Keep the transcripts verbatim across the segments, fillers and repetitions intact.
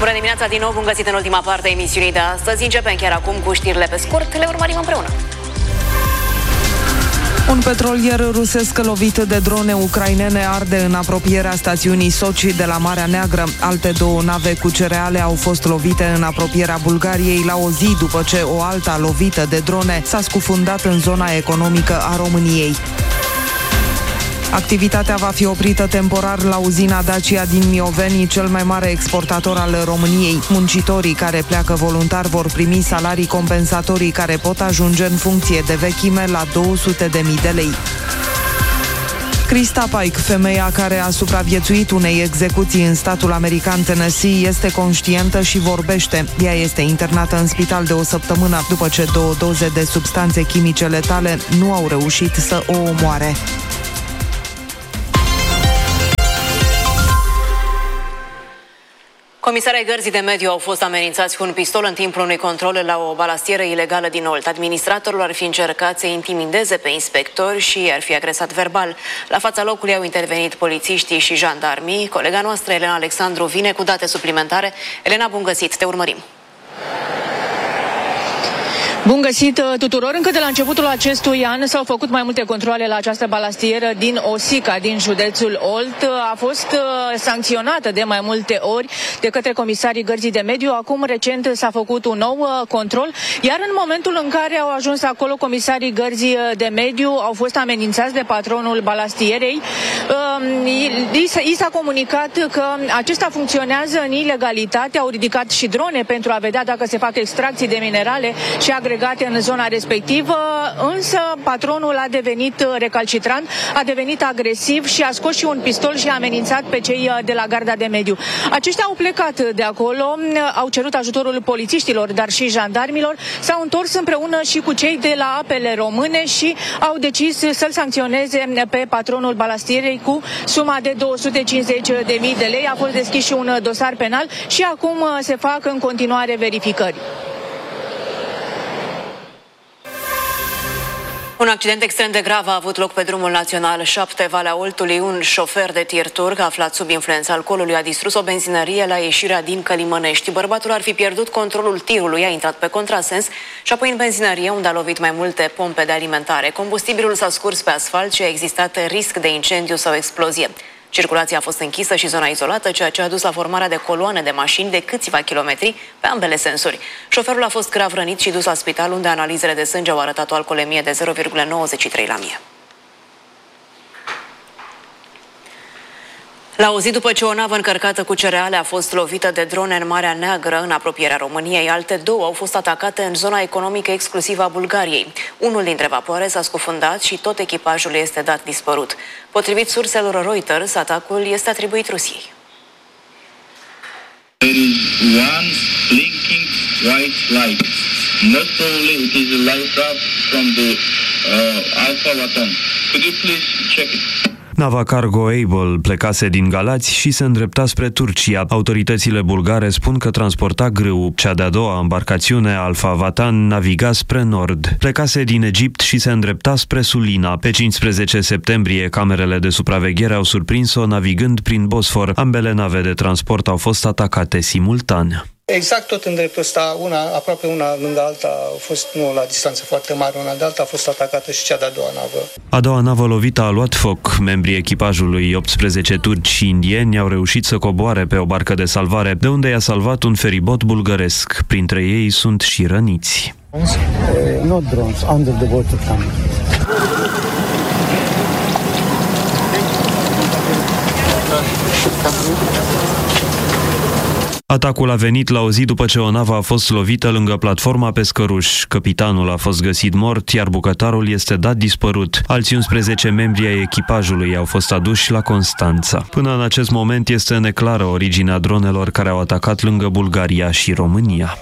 Bună dimineața din nou, bun găsit în ultima parte a emisiunii de astăzi. Începem chiar acum cu știrile pe scurt, le urmărim împreună. Un petrolier rusesc lovit de drone ucrainene arde în apropierea stațiunii Sochi de la Marea Neagră. Alte două nave cu cereale au fost lovite în apropierea Bulgariei la o zi după ce o alta lovită de drone s-a scufundat în zona economică a României. Activitatea va fi oprită temporar la uzina Dacia din Mioveni, cel mai mare exportator al României. Muncitorii care pleacă voluntar vor primi salarii compensatorii care pot ajunge în funcție de vechime la două sute de mii de lei. Krista Pike, femeia care a supraviețuit unei execuții în statul american Tennessee, este conștientă și vorbește. Ea este internată în spital de o săptămână după ce două doze de substanțe chimice letale nu au reușit să o omoare. Comisarii Gărzii de Mediu au fost amenințați cu un pistol în timpul unui control la o balastieră ilegală din Olt. Administratorul ar fi încercat să intimideze pe inspectori și ar fi agresat verbal. La fața locului au intervenit polițiștii și jandarmii. Colega noastră, Elena Alexandru, vine cu date suplimentare. Elena, bun găsit, te urmărim. Bun găsit tuturor! Încă de la începutul acestui an s-au făcut mai multe controale la această balastieră din Osica, din județul Olt. A fost sancționată de mai multe ori de către comisarii Gărzii de Mediu. Acum, recent, s-a făcut un nou control, iar în momentul în care au ajuns acolo comisarii Gărzii de Mediu, au fost amenințați de patronul balastierei. I s-a comunicat că acesta funcționează în ilegalitate, au ridicat și drone pentru a vedea dacă se fac extracții de minerale și agregate în zona respectivă, însă patronul a devenit recalcitrant, a devenit agresiv și a scos și un pistol și a amenințat pe cei de la Garda de Mediu. Aceștia au plecat de acolo, au cerut ajutorul polițiștilor, dar și jandarmilor, s-au întors împreună și cu cei de la Apele Române și au decis să-l sancționeze pe patronul balastierei cu suma de două sute cincizeci de mii de lei. A fost deschis și un dosar penal și acum se fac în continuare verificări. Un accident extrem de grav a avut loc pe drumul național șapte, Valea Oltului. Un șofer de tir turc aflat sub influența alcoolului a distrus o benzinărie la ieșirea din Călimănești. Bărbatul ar fi pierdut controlul tirului, a intrat pe contrasens și apoi în benzinărie, unde a lovit mai multe pompe de alimentare. Combustibilul s-a scurs pe asfalt și a existat risc de incendiu sau explozie. Circulația a fost închisă și zona izolată, ceea ce a dus la formarea de coloane de mașini de câțiva kilometri pe ambele sensuri. Șoferul a fost grav rănit și dus la spital, unde analizele de sânge au arătat o alcoolemie de zero virgulă nouăzeci și trei la mie. La o zi după ce o navă încărcată cu cereale a fost lovită de drone în Marea Neagră, în apropierea României, alte două au fost atacate în zona economică exclusivă a Bulgariei. Unul dintre vapoare s-a scufundat și tot echipajul este dat dispărut. Potrivit surselor Reuters, atacul este atribuit Rusiei. There is one blinking white light. Not only it is a light up from the uh, Alfa Vaton. Could you please check it? Nava Cargo Able plecase din Galați și se îndrepta spre Turcia. Autoritățile bulgare spun că transporta grâu. Cea de-a doua embarcațiune, Alfa Vatan, naviga spre nord. Plecase din Egipt și se îndrepta spre Sulina. Pe cincisprezece septembrie, camerele de supraveghere au surprins-o navigând prin Bosfor. Ambele nave de transport au fost atacate simultan. Exact tot în dreptul ăsta, una, aproape una lângă alta, a fost, nu la distanță foarte mare, una de alta a fost atacată și cea de-a doua navă. A doua navă lovită a luat foc. Membrii echipajului, optsprezece turci și indieni, au reușit să coboare pe o barcă de salvare, de unde i-a salvat un feribot bulgăresc. Printre ei sunt și răniți. Uh, not drones, under the water camera. Atacul a venit la o zi după ce o navă a fost lovită lângă platforma Pescăruș. Capitanul a fost găsit mort, iar bucătarul este dat dispărut. Alții unsprezece membri ai echipajului au fost aduși la Constanța. Până în acest moment este neclară originea dronelor care au atacat lângă Bulgaria și România.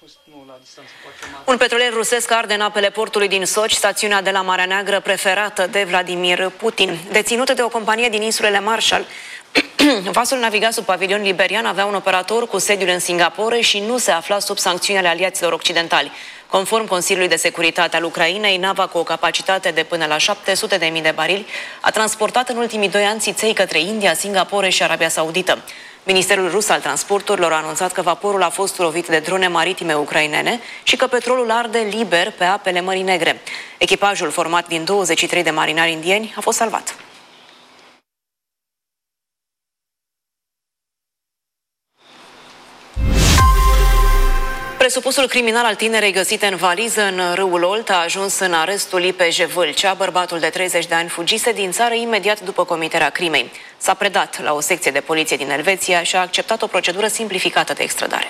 Un petrolier rusesc arde în apele portului din Sochi, stațiunea de la Marea Neagră preferată de Vladimir Putin. Deținută de o companie din insulele Marshall, Vasul naviga sub pavilion liberian, avea un operator cu sediul în Singapore și nu se afla sub sancțiunile aliaților occidentali. Conform Consiliului de Securitate al Ucrainei, nava cu o capacitate de până la șapte sute de mii de barili a transportat în ultimii doi ani țiței către India, Singapore și Arabia Saudită. Ministerul rus al transporturilor a anunțat că vaporul a fost lovit de drone maritime ucrainene și că petrolul arde liber pe apele Mării Negre. Echipajul, format din douăzeci și trei de marinari indieni, a fost salvat. Presupusul criminal al tinerei găsite în valiză în râul Olt a ajuns în arestul I P J Vâlcea. Bărbatul de treizeci de ani fugise din țară imediat după comiterea crimei. S-a predat la o secție de poliție din Elveția și a acceptat o procedură simplificată de extradare.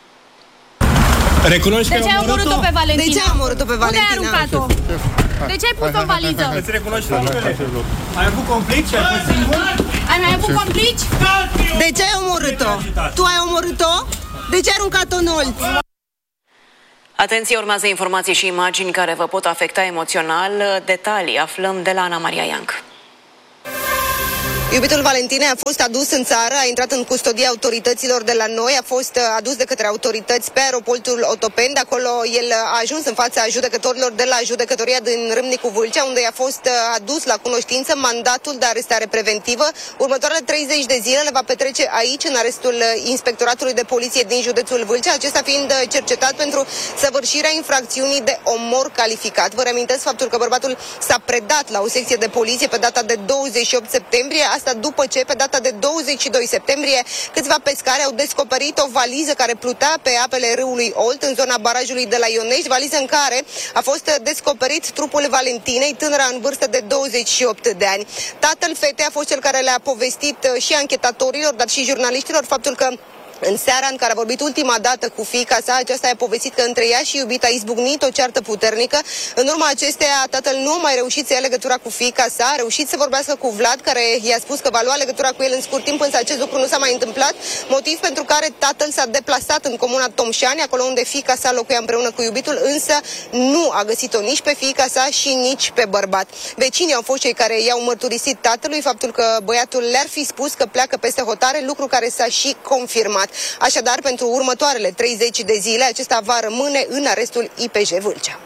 Recunoști de ce ai omorât-o pe Valentina? De ce ai omorât-o pe Valentina? Unde ai aruncat-o? De ce ai pus-o în valiză? Îți recunoști faptele? Ai avut complici? Ai fost singur? Ai mai avut complici? De ce ai omorât-o? Tu ai omorât-o? De ce ai aruncat-o în Olt? Atenție, urmează informații și imagini care vă pot afecta emoțional. Detalii aflăm de la Ana Maria Ianc. Iubitul Valentinei a fost adus în țară, a intrat în custodia autorităților de la noi, a fost adus de către autorități pe aeroportul Otopeni. De acolo el a ajuns în fața judecătorilor de la judecătoria din Râmnicu Vâlcea, unde i-a fost adus la cunoștință mandatul de arestare preventivă. Următoarele treizeci de zile le va petrece aici, în arestul Inspectoratului de Poliție din județul Vâlcea, acesta fiind cercetat pentru săvârșirea infracțiunii de omor calificat. Vă reamintesc faptul că bărbatul s-a predat la o secție de poliție pe data de douăzeci și opt septembrie. Asta după ce, pe data de douăzeci și doi septembrie, câțiva pescari au descoperit o valiză care plutea pe apele râului Olt, în zona barajului de la Ionești, valiză în care a fost descoperit trupul Valentinei, tânăra în vârstă de douăzeci și opt de ani. Tatăl fetei a fost cel care le-a povestit și anchetatorilor, dar și jurnaliștilor, faptul că în seara în care a vorbit ultima dată cu fiica sa, aceasta i-a povestit că între ea și iubita a izbucnit o ceartă puternică. În urma acesteia, tatăl nu a mai reușit să ia legătura cu fiica sa, a reușit să vorbească cu Vlad, care i-a spus că va lua legătura cu el în scurt timp, însă acest lucru nu s-a mai întâmplat, motiv pentru care tatăl s-a deplasat în comuna Tomșani, acolo unde fiica sa locuia împreună cu iubitul, însă nu a găsit-o nici pe fiica sa și nici pe bărbat. Vecinii au fost cei care i-au mărturisit tatălui faptul că băiatul le-ar fi spus că pleacă peste hotare, lucru care s-a și confirmat. Așadar, pentru următoarele treizeci de zile, acesta va rămâne în arestul I P J Vâlcea.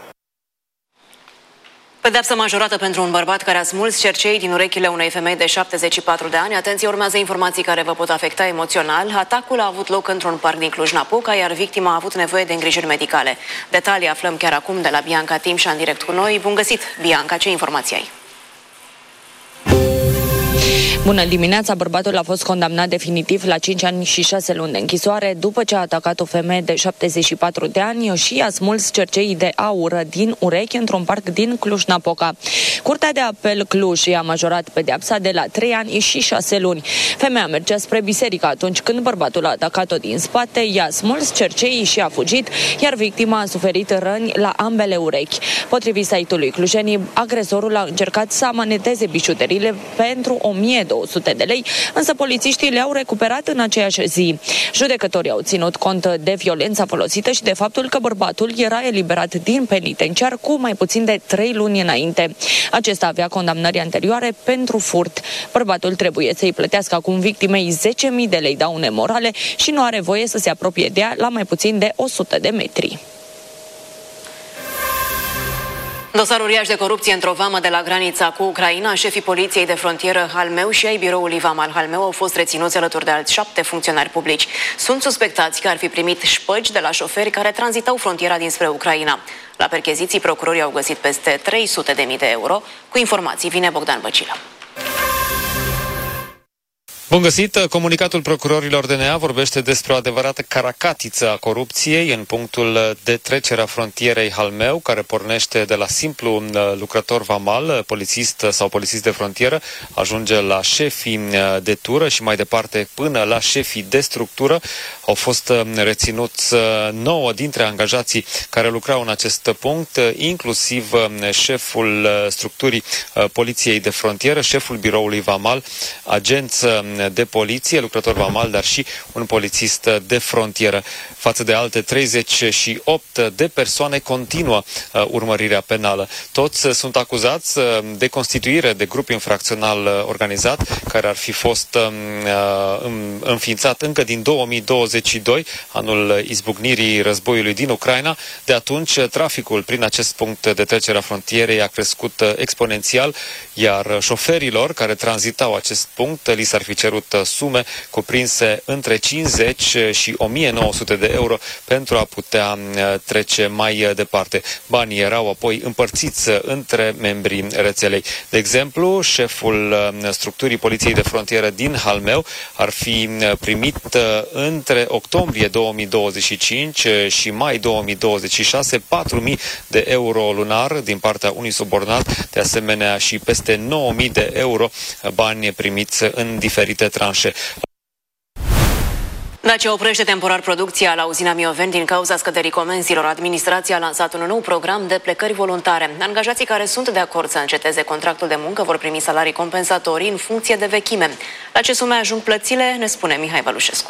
Pedeapsă majorată pentru un bărbat care a smuls cercei din urechile unei femei de șaptezeci și patru de ani. Atenție, urmează informații care vă pot afecta emoțional. Atacul a avut loc într-un parc din Cluj-Napoca, iar victima a avut nevoie de îngrijiri medicale. Detalii aflăm chiar acum de la Bianca Timșa, în direct cu noi. Bun găsit, Bianca, ce informații ai? Bună dimineața! Bărbatul a fost condamnat definitiv la cinci ani și șase luni de închisoare după ce a atacat o femeie de șaptezeci și patru de ani și a smuls cerceii de aur din urechi într-un parc din Cluj-Napoca. Curtea de apel Cluj i-a majorat pedeapsa de la trei ani și șase luni. Femeia mergea spre biserică atunci când bărbatul a atacat-o din spate, i-a smuls cerceii și a fugit, iar victima a suferit răni la ambele urechi. Potrivit site-ului Clujenii, agresorul a încercat să amaneteze bijuteriile pentru o mie două sute de lei, însă polițiștii le-au recuperat în aceeași zi. Judecătorii au ținut cont de violența folosită și de faptul că bărbatul era eliberat din penitenciar cu mai puțin de trei luni înainte. Acesta avea condamnări anterioare pentru furt. Bărbatul trebuie să-i plătească acum victimei zece mii de lei daune morale și nu are voie să se apropie de ea la mai puțin de o sută de metri. Dosar uriaș de corupție într-o vamă de la granița cu Ucraina. Șefii poliției de frontieră Halmeu și ai biroului vamal Halmeu au fost reținuți alături de alți șapte funcționari publici. Sunt suspectați că ar fi primit șpăgi de la șoferi care tranzitau frontiera dinspre Ucraina. La percheziții, procurorii au găsit peste trei sute de mii de euro. Cu informații vine Bogdan Băcilă. Bun găsit! Comunicatul procurorilor D N A vorbește despre o adevărată caracatiță a corupției în punctul de trecere a frontierei Halmeu, care pornește de la simplu lucrător vamal, polițist sau polițist de frontieră, ajunge la șefii de tură și mai departe până la șefii de structură. Au fost reținuți nouă dintre angajații care lucrau în acest punct, inclusiv șeful structurii Poliției de Frontieră, șeful biroului vamal, agenți de poliție, lucrător vamal, dar și un polițist de frontieră. Față de alte treizeci și opt de persoane continuă urmărirea penală. Toți sunt acuzați de constituire de grup infracțional organizat, care ar fi fost înființat încă din două mii douăzeci și doi, anul izbucnirii războiului din Ucraina. De atunci, traficul prin acest punct de trecere a frontierei a crescut exponențial, iar șoferilor care tranzitau acest punct li s-ar fi cerut sume cuprinse între cincizeci și o mie nouă sute de euro pentru a putea trece mai departe. Banii erau apoi împărțiți între membrii rețelei. De exemplu, șeful structurii Poliției de Frontieră din Halmeu ar fi primit între octombrie două mii douăzeci și cinci și mai două mii douăzeci și șase patru mii de euro lunar din partea unui subordonat, de asemenea și peste nouă mii de euro bani primiți în diferite tranșe. Dacia oprește temporar producția la uzina Mioveni din cauza scăderii comenzilor. Administrația a lansat un nou program de plecări voluntare. Angajații care sunt de acord să înceteze contractul de muncă vor primi salarii compensatorii în funcție de vechime. La ce sume ajung plățile, ne spune Mihai Vălușescu.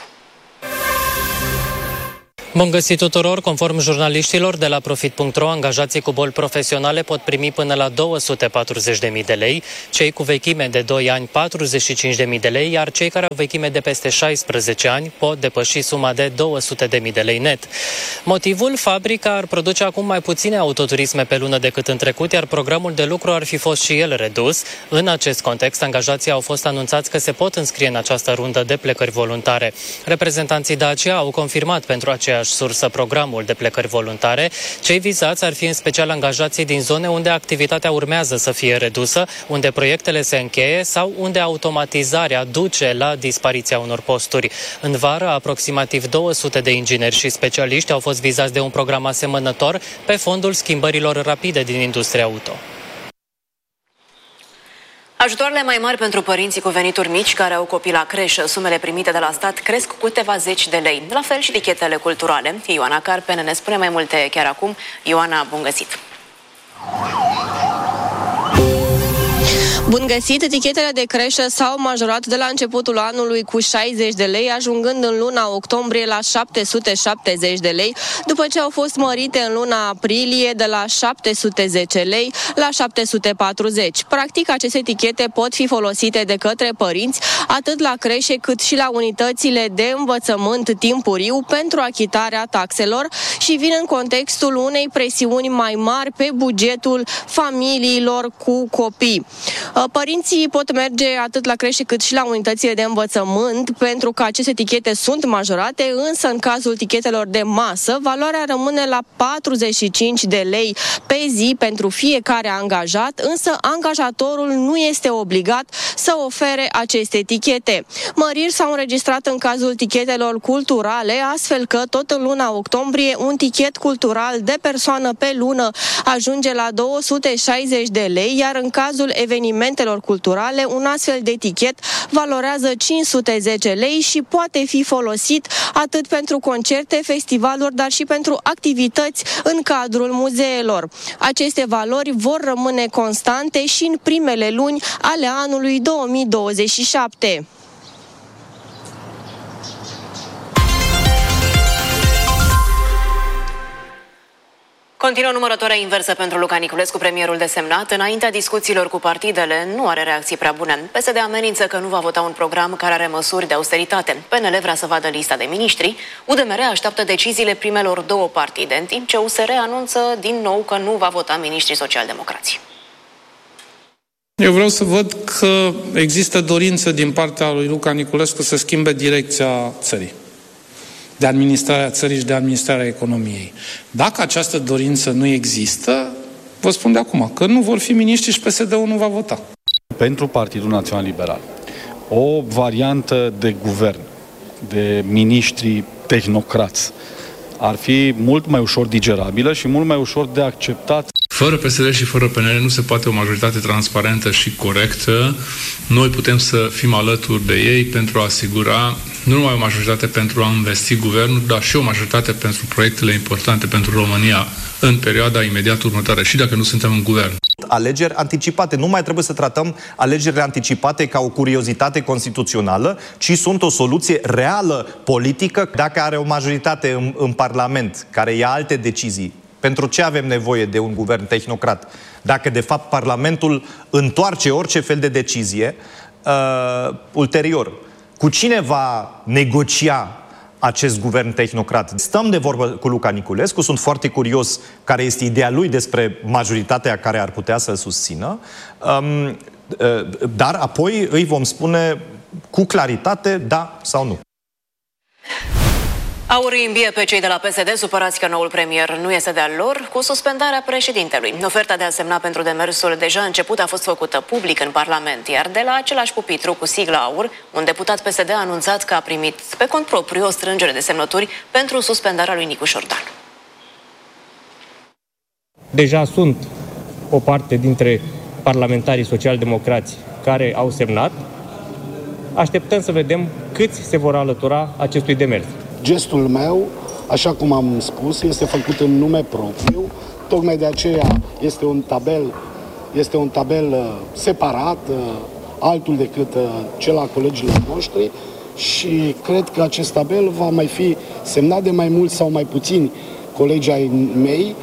Bun găsit tuturor! Conform jurnaliștilor de la Profit punct ro, angajații cu boli profesionale pot primi până la două sute patruzeci de mii de lei, cei cu vechime de doi ani patruzeci și cinci de mii de lei, iar cei care au vechime de peste șaisprezece ani pot depăși suma de două sute de mii de lei net. Motivul? Fabrica ar produce acum mai puține autoturisme pe lună decât în trecut, iar programul de lucru ar fi fost și el redus. În acest context, angajații au fost anunțați că se pot înscrie în această rundă de plecări voluntare. Reprezentanții Dacia au confirmat pentru aceeași sursă programul de plecări voluntare. Cei vizați ar fi în special angajații din zone unde activitatea urmează să fie redusă, unde proiectele se încheie sau unde automatizarea duce la dispariția unor posturi. În vară, aproximativ două sute de ingineri și specialiști au fost vizați de un program asemănător pe fondul schimbărilor rapide din industria auto. Ajutoarele mai mari pentru părinții cu venituri mici care au copii la creșă, sumele primite de la stat cresc cu câteva zeci de lei. La fel și tichetele culturale. Ioana Carpene ne spune mai multe chiar acum. Ioana, bun găsit! Bun găsit! Etichetele de creșă s-au majorat de la începutul anului cu șaizeci de lei, ajungând în luna octombrie la șapte sute șaptezeci de lei, după ce au fost mărite în luna aprilie de la șapte sute zece lei la șapte sute patruzeci. Practic, aceste etichete pot fi folosite de către părinți atât la creșe cât și la unitățile de învățământ timpuriu pentru achitarea taxelor și vin în contextul unei presiuni mai mari pe bugetul familiilor cu copii. Părinții pot merge atât la creșe cât și la unitățile de învățământ pentru că aceste etichete sunt majorate, însă în cazul tichetelor de masă, valoarea rămâne la patruzeci și cinci de lei pe zi pentru fiecare angajat, însă angajatorul nu este obligat să ofere aceste etichete. Măriri s-au înregistrat în cazul tichetelor culturale, astfel că tot în luna octombrie un tichet cultural de persoană pe lună ajunge la două sute șaizeci de lei, iar în cazul evenimentelor culturale, un astfel de tichet valorează cinci sute zece lei și poate fi folosit atât pentru concerte, festivaluri, dar și pentru activități în cadrul muzeelor. Aceste valori vor rămâne constante și în primele luni ale anului două mii douăzeci și șapte. Continuă numărătoarea inversă pentru Luca Niculescu, premierul desemnat. Înaintea discuțiilor cu partidele, nu are reacții prea bune. P S D amenință că nu va vota un program care are măsuri de austeritate. P N L vrea să vadă lista de miniștri. U D M R așteaptă deciziile primelor două partide, în timp ce U S R anunță din nou că nu va vota miniștrii social-democrații. Eu vreau să văd că există dorință din partea lui Luca Niculescu să schimbe direcția țării, de administrarea țării și de administrarea economiei. Dacă această dorință nu există, vă spun de acum că nu vor fi miniștri și P S D-ul nu va vota. Pentru Partidul Național Liberal, o variantă de guvern, de miniștri tehnocrați, ar fi mult mai ușor digerabilă și mult mai ușor de acceptat. Fără P S D și fără P N L nu se poate o majoritate transparentă și corectă. Noi putem să fim alături de ei pentru a asigura nu numai o majoritate pentru a investi guvernul, dar și o majoritate pentru proiectele importante pentru România în perioada imediat următoare, și dacă nu suntem în guvern. alegeri anticipate. Nu mai trebuie să tratăm alegerile anticipate ca o curiozitate constituțională, ci sunt o soluție reală politică. Dacă are o majoritate în, în Parlament care ia alte decizii, pentru ce avem nevoie de un guvern tehnocrat? Dacă, de fapt, Parlamentul întoarce orice fel de decizie uh, ulterior. Cu cine va negocia acest guvern tehnocrat? Stăm de vorbă cu Luca Niculescu, sunt foarte curios care este ideea lui despre majoritatea care ar putea să-l susțină, um, uh, dar apoi îi vom spune cu claritate da sau nu. Aur îi îmbie pe cei de la P S D supărați că noul premier nu este de-al lor, cu suspendarea președintelui. Oferta de a semna pentru demersul deja început a fost făcută public în Parlament, iar de la același pupitru cu sigla Aur, un deputat P S D a anunțat că a primit pe cont propriu o strângere de semnături pentru suspendarea lui Nicu Șordan. Deja sunt o parte dintre parlamentarii social-democrați care au semnat. Așteptăm să vedem câți se vor alătura acestui demers. Gestul meu, așa cum am spus, este făcut în nume propriu, tocmai de aceea este un tabel, este un tabel uh, separat, uh, altul decât uh, cel al colegilor noștri și cred că acest tabel va mai fi semnat de mai mulți sau mai puțini colegi ai mei.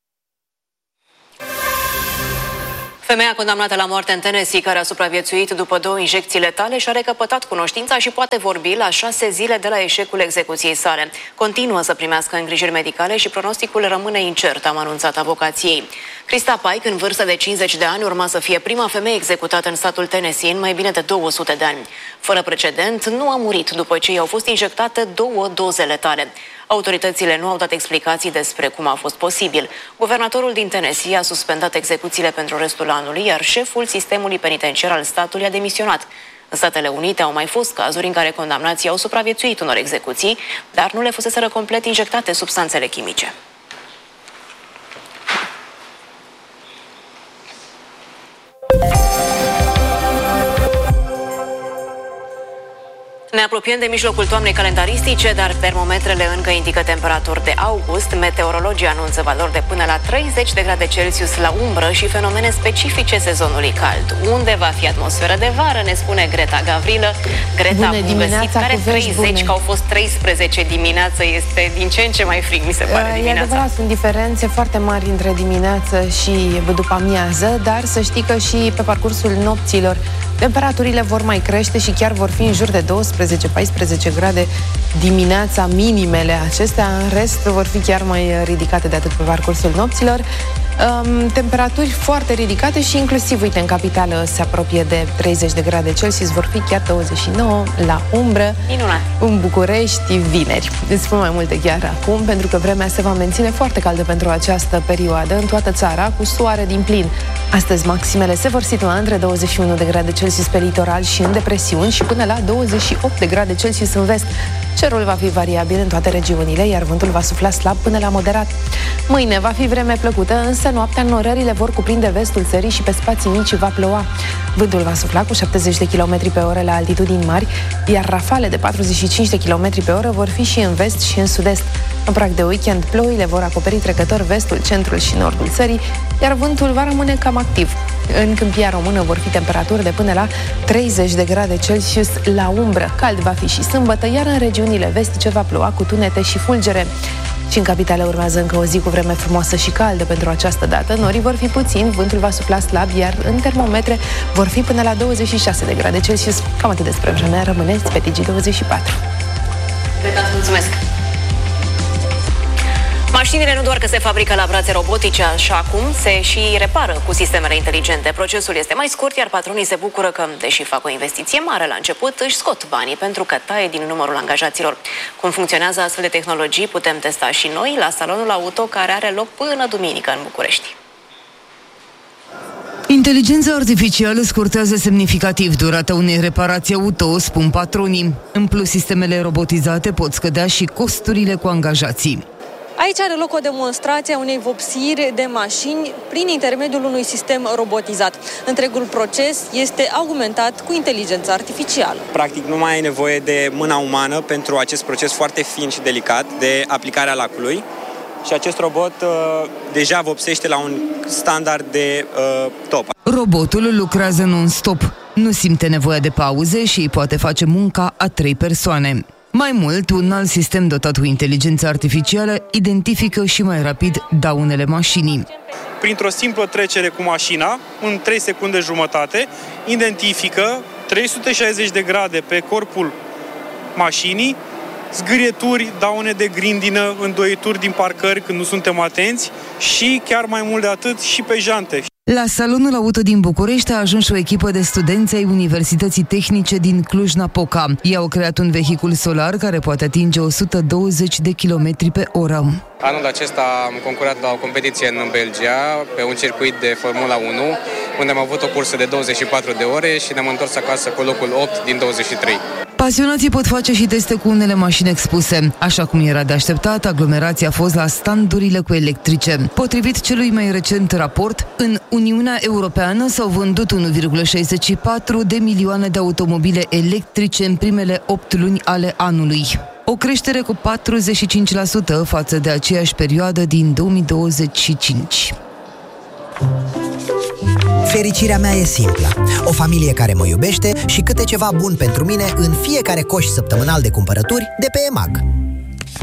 Femeia condamnată la moarte în Tennessee, care a supraviețuit după două injecții letale, și-a recăpătat cunoștința și poate vorbi la șase zile de la eșecul execuției sale. Continuă să primească îngrijiri medicale și pronosticul rămâne incert, am anunțat avocației. Krista Pike, în vârstă de cincizeci de ani, urma să fie prima femeie executată în statul Tennessee în mai bine de două sute de ani. Fără precedent, nu a murit după ce i-au fost injectate două doze letale. Autoritățile nu au dat explicații despre cum a fost posibil. Guvernatorul din Tennessee a suspendat execuțiile pentru restul anului, iar șeful sistemului penitenciar al statului a demisionat. În Statele Unite au mai fost cazuri în care condamnații au supraviețuit unor execuții, dar nu le fuseseră complet injectate substanțele chimice. Ne apropiem de mijlocul toamnei calendaristice, dar termometrele încă indică temperaturi de august. Meteorologii anunță valori de până la treizeci de grade Celsius la umbră și fenomene specifice sezonului cald. Unde va fi atmosferă de vară, ne spune Greta Gavrilă. Greta, bun găsit. Care treizeci, că au fost treisprezece dimineață, este din ce în ce mai frig, mi se pare, dimineața. E adevărat, sunt diferențe foarte mari între dimineață și după amiază, dar să știi că și pe parcursul nopților temperaturile vor mai crește și chiar vor fi în jur de douăsprezece paisprezece grade dimineața, minimele acestea. În rest vor fi chiar mai ridicate de atât pe parcursul nopților. Um, temperaturi foarte ridicate și inclusiv, uite, în capitală se apropie de treizeci de grade Celsius, vor fi chiar douăzeci și nouă la umbră. Minunat. În București, vineri. Îți spun mai multe chiar acum, pentru că vremea se va menține foarte caldă pentru această perioadă în toată țara, cu soare din plin. Astăzi maximele se vor situa între douăzeci și unu de grade Celsius pe litoral și în depresiuni și până la douăzeci și opt de grade Celsius în vest. Cerul va fi variabil în toate regiunile, iar vântul va sufla slab până la moderat. Mâine va fi vreme plăcută, însă noaptea înnorările vor cuprinde vestul țării și pe spații mici va ploua. Vântul va sufla cu șaptezeci de kilometri pe oră la altitudini mari, iar rafale de patruzeci și cinci de kilometri pe oră vor fi și în vest și în sud-est. În prag de weekend, ploile vor acoperi trecător vestul, centrul și nordul țării, iar vântul va rămâne cam activ. În Câmpia Română vor fi temperaturi de până la treizeci de grade Celsius la umbră. Cald va fi și sâmbătă, iar în regiunile vestice va ploua cu tunete și fulgere. Și în capitală urmează încă o zi cu vreme frumoasă și caldă pentru această dată. Norii vor fi puțini, vântul va sufla slab, iar în termometre vor fi până la douăzeci și șase de grade Celsius. Cam atât despre vreme. Rămâneți pe Digi douăzeci și patru. Mulțumesc! Mașinile nu doar că se fabrică la brațe robotice, așa acum se și repară cu sistemele inteligente. Procesul este mai scurt, iar patronii se bucură că, deși fac o investiție mare la început, își scot banii pentru că taie din numărul angajaților. Cum funcționează astfel de tehnologii putem testa și noi la salonul auto, care are loc până duminică în București. Inteligența artificială scurtează semnificativ durata unei reparații auto, spun patronii. În plus, sistemele robotizate pot scădea și costurile cu angajații. Aici are loc o demonstrație a unei vopsiri de mașini prin intermediul unui sistem robotizat. Întregul proces este augmentat cu inteligența artificială. Practic nu mai ai nevoie de mâna umană pentru acest proces foarte fin și delicat de aplicarea lacului și acest robot uh, deja vopsește la un standard de uh, top. Robotul lucrează non-stop, nu simte nevoia de pauze și poate face munca a trei persoane. Mai mult, un alt sistem dotat cu inteligență artificială identifică și mai rapid daunele mașinii. Printr-o simplă trecere cu mașina, în trei secunde jumătate, identifică trei sute șaizeci de grade pe corpul mașinii, zgârieturi, daune de grindină, îndoieturi din parcări când nu suntem atenți și, chiar mai mult de atât, și pe jante. La Salonul Auto din București a ajuns o echipă de studenți ai Universității Tehnice din Cluj-Napoca. Ei au creat un vehicul solar care poate atinge o sută douăzeci de kilometri pe oră. Anul acesta am concurat la o competiție în Belgia, pe un circuit de Formula unu, unde am avut o cursă de douăzeci și patru de ore și ne-am întors acasă cu locul opt din douăzeci și trei. Pasionații pot face și teste cu unele mașini expuse. Așa cum era de așteptat, aglomerația a fost la standurile cu electrice. Potrivit celui mai recent raport, în Uniunea Europeană s-au vândut unu virgulă șaizeci și patru de milioane de automobile electrice în primele opt luni ale anului. O creștere cu patruzeci și cinci la sută față de aceeași perioadă din două mii douăzeci și cinci. Fericirea mea e simplă. O familie care mă iubește și câte ceva bun pentru mine în fiecare coș săptămânal de cumpărături de pe EMAG.